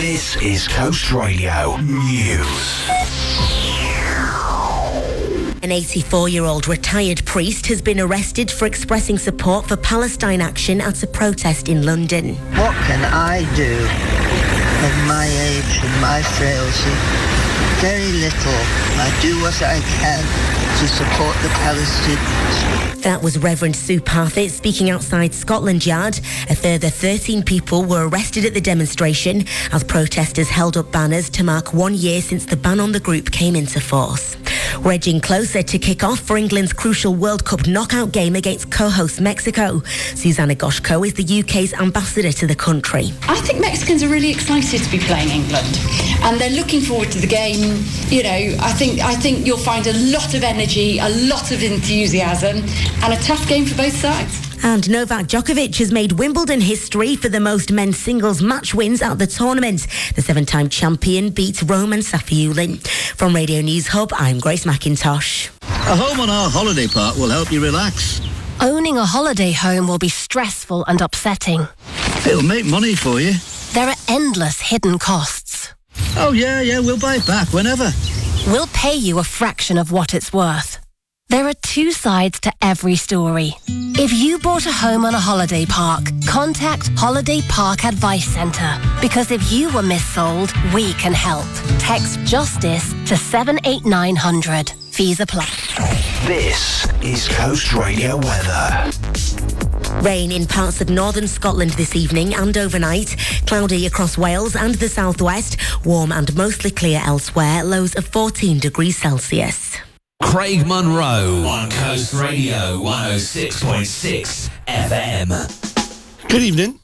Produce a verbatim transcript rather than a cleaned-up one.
This is Coast Radio News. An eighty-four-year-old retired priest has been arrested for expressing support for Palestine action at a protest in London. What can I do at my age and my frailty? Very little. I do what I can to support the Palestinians. That was Reverend Sue Parfitt speaking outside Scotland Yard. A further thirteen people were arrested at the demonstration as protesters held up banners to mark one year since the ban on the group came into force. We're edging closer to kick-off for England's crucial World Cup knockout game against co-host Mexico. Susanna Goshko is the U K's ambassador to the country. I think Mexicans are really excited to be playing England, and they're looking forward to the game. You know, I think I think you'll find a lot of energy, a lot of enthusiasm, and a tough game for both sides. And Novak Djokovic has made Wimbledon history for the most men's singles match wins at the tournament. The seven-time champion beat Roman Safiullin. From Radio News Hub, I'm Grace McIntosh. A home on our holiday park will help you relax. Owning a holiday home will be stressful and upsetting. It'll make money for you. There are endless hidden costs. Oh, yeah, yeah, we'll buy it back whenever. We'll pay you a fraction of what it's worth. There are two sides to every story. If you bought a home on a holiday park, contact Holiday Park Advice Centre. Because if you were missold, we can help. Text JUSTICE to seven eight nine hundred. Fees apply. This is Coast Radio weather. Rain in parts of northern Scotland this evening and overnight. Cloudy across Wales and the southwest. Warm and mostly clear elsewhere. Lows of fourteen degrees Celsius. Craig Munro on Coast Radio one oh six point six F M. Good evening.